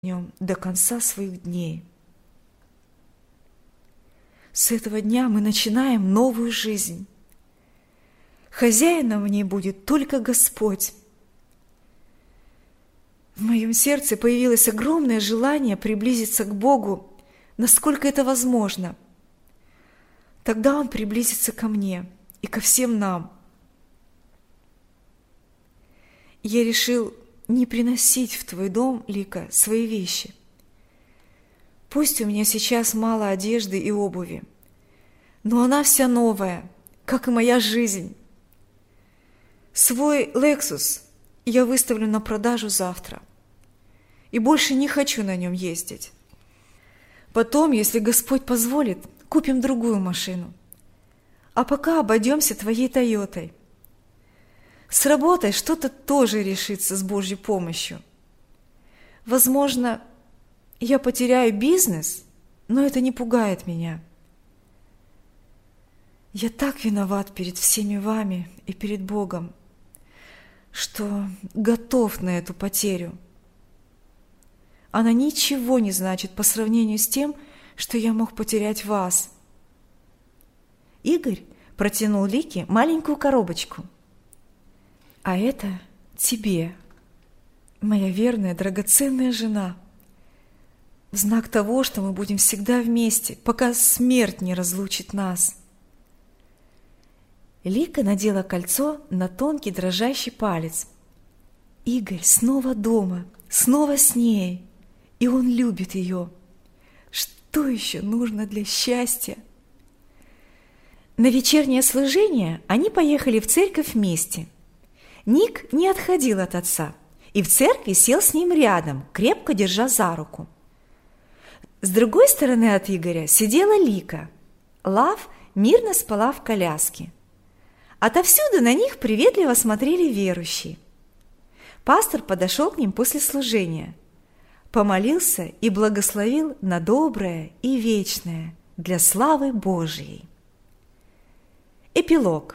нем до конца своих дней. С этого дня мы начинаем новую жизнь. Хозяином в ней будет только Господь. В моем сердце появилось огромное желание приблизиться к Богу, насколько это возможно. Тогда Он приблизится ко мне и ко всем нам. Я решил не приносить в твой дом, Лика, свои вещи. Пусть у меня сейчас мало одежды и обуви, но она вся новая, как и моя жизнь. Свой Lexus я выставлю на продажу завтра и больше не хочу на нем ездить. Потом, если Господь позволит, купим другую машину. А пока обойдемся твоей Тойотой. С работой что-то тоже решится с Божьей помощью. Возможно, я потеряю бизнес, но это не пугает меня. Я так виноват перед всеми вами и перед Богом, что готов на эту потерю. Она ничего не значит по сравнению с тем, что я мог потерять вас. Игорь протянул Лике маленькую коробочку. А это тебе, моя верная, драгоценная жена, в знак того, что мы будем всегда вместе, пока смерть не разлучит нас. Лика надела кольцо на тонкий дрожащий палец. Игорь снова дома, снова с ней, и он любит ее. Что еще нужно для счастья? На вечернее служение они поехали в церковь вместе. Ник не отходил от отца и в церкви сел с ним рядом, крепко держа за руку. С другой стороны от Игоря сидела Лика. Лав мирно спала в коляске. Отовсюду на них приветливо смотрели верующие. Пастор подошел к ним после служения, помолился и благословил на доброе и вечное для славы Божией. Эпилог.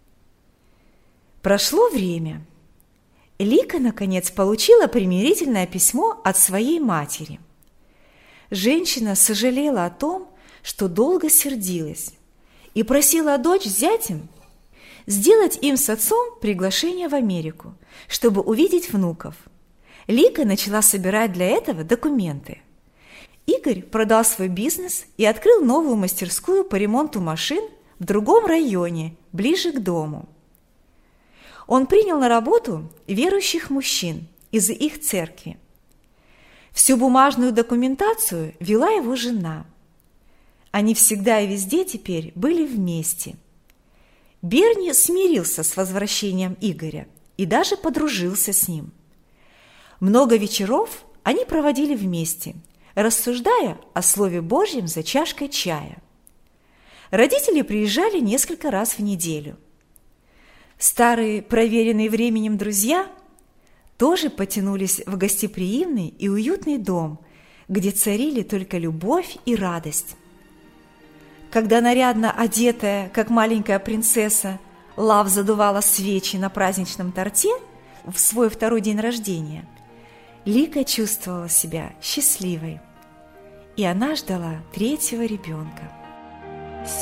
Прошло время. Лика, наконец, получила примирительное письмо от своей матери. Женщина сожалела о том, что долго сердилась, и просила дочь с зятем сделать им с отцом приглашение в Америку, чтобы увидеть внуков. Лика начала собирать для этого документы. Игорь продал свой бизнес и открыл новую мастерскую по ремонту машин в другом районе, ближе к дому. Он принял на работу верующих мужчин из их церкви. Всю бумажную документацию вела его жена. Они всегда и везде теперь были вместе. Берни смирился с возвращением Игоря и даже подружился с ним. Много вечеров они проводили вместе, рассуждая о Слове Божьем за чашкой чая. Родители приезжали несколько раз в неделю. Старые, проверенные временем друзья тоже потянулись в гостеприимный и уютный дом, где царили только любовь и радость. Когда нарядно одетая, как маленькая принцесса, Лав задувала свечи на праздничном торте в свой второй день рождения, Лика чувствовала себя счастливой, и она ждала третьего ребенка.